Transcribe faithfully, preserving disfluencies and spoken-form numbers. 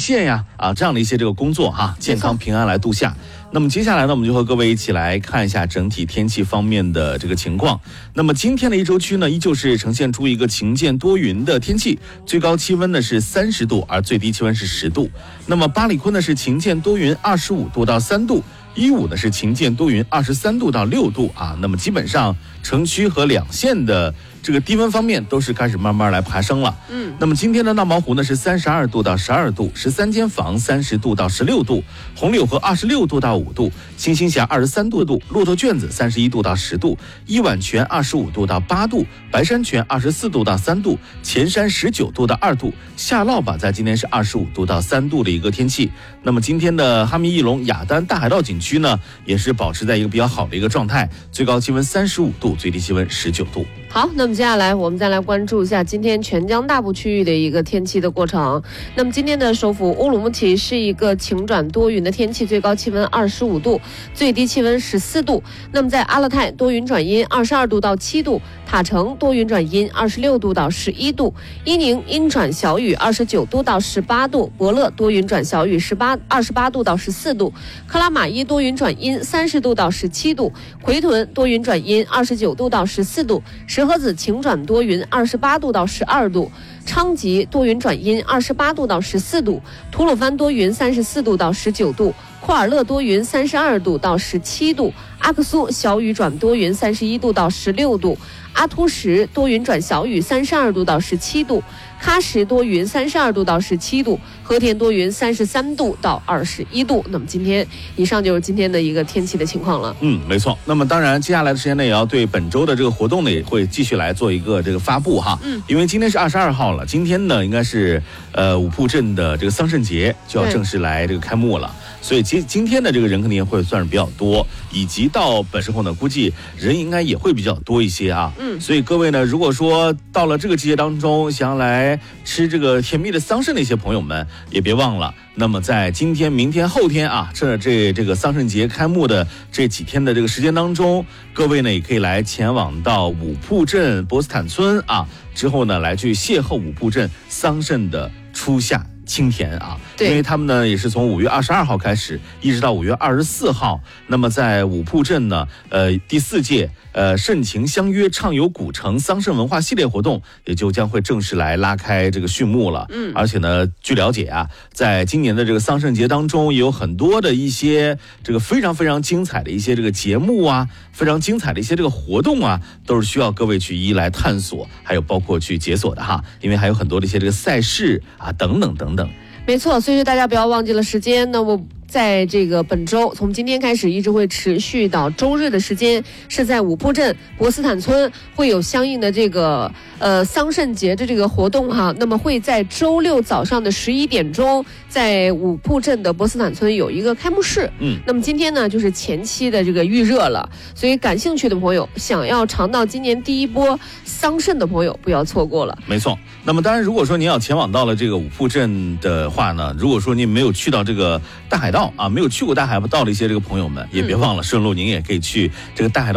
线呀啊这样的一些这个工作哈，健康平安来度夏。那么接下来呢，我们就和各位一起来看一下整体天气方面的这个情况。那么今天的一周区呢，依旧是呈现出一个晴间多云的天气，最高气温呢是三十度，而最低气温是十度。那么巴里坤呢是晴间多云二十五度到三度，一五呢是晴间多云二十三度到六度啊。那么基本上城区和两县的这个低温方面都是开始慢慢来爬升了。嗯，那么今天的闹毛湖呢是三十二度到十二度，十三间房三十度到十六度，红柳河二十六度到五度，清新峡二十三度度，骆驼圈子三十一度到十度，一碗泉二十五度到八度，白山泉二十四度到三度，前山十九度到二度，下涝吧在今天是二十五度到三度的一个天气。那么今天的哈密翼龙雅丹大海盗景区呢，也是保持在一个比较好的一个状态，最高气温三十五度，最低气温十九度。 好，那么接下来我们再来关注一下今天全疆大部区域的一个天气的过程。那么今天的首府乌鲁木齐是一个晴转多云的天气，最高气温二十五度，最低气温十四度。那么在阿勒泰多云转阴，二十二度到七度；塔城多云转阴，二十六度到十一度；伊宁阴转小雨，二十九度到十八度；博勒多云转小雨，十八二十八度到十四度；克拉玛依多云转阴，三十度到十七度；奎屯多云转阴，二十九度到十四度；石河子晴转多云，二十八度到十二度；昌吉多云转阴，二十八度到十四度；吐鲁番多云，三十四度到十九度；库尔勒多云，三十二度到十七度；阿克苏小雨转多云，三十一度到十六度；阿突什多云转小雨，三十二度到十七度；喀什多云，三十二度到十七度；和田多云，三十三度到二十一度。那么今天以上就是今天的一个天气的情况了。 嗯，没错。那么当然，接下来的时间呢，也要对本周的这个活动呢，也会继续来做一个这个发布哈。嗯，因为今天是二十二号了，今天呢应该是呃五铺镇的这个桑葚节就要正式来这个开幕了。所以今今天的这个人肯定会算是比较多，以及到本时候呢，估计人应该也会比较多一些啊。嗯，所以各位呢，如果说到了这个季节当中，想要来吃这个甜蜜的桑葚的一些朋友们，也别忘了。那么在今天、明天、后天啊，这这这个桑葚节开幕的这几天的这个时间当中，各位呢也可以来前往到五铺镇博斯坦村啊，之后呢来去邂逅五铺镇桑葚的初夏清甜啊，因为他们呢也是从五月二十二号开始，一直到五月二十四号。那么在五铺镇呢，呃，第四届呃葚情相约畅游古城桑葚文化系列活动也就将会正式来拉开这个序幕了。嗯，而且呢，据了解啊，在今年的这个桑葚节当中，也有很多的一些这个非常非常精彩的一些这个节目啊，非常精彩的一些这个活动啊，都是需要各位去一一来探索，还有包括去解锁的哈，因为还有很多的一些这个赛事啊，等等等等。 没错，所以说大家不要忘记了时间。那么在这个本周从今天开始一直会持续到周日的时间，是在五铺镇博斯坦村会有相应的这个呃桑葚节的这个活动哈。那么会在周六早上的十一点钟，在五铺镇的博斯坦村有一个开幕式。嗯，那么今天呢就是前期的这个预热了，所以感兴趣的朋友，想要尝到今年第一波桑葚的朋友，不要错过了。 没错。那么当然，如果说您要前往到了这个五铺镇的话呢，如果说您没有去到这个大海道啊，没有去过大海道的一些这个朋友们，也别忘了顺路您也可以去这个大海道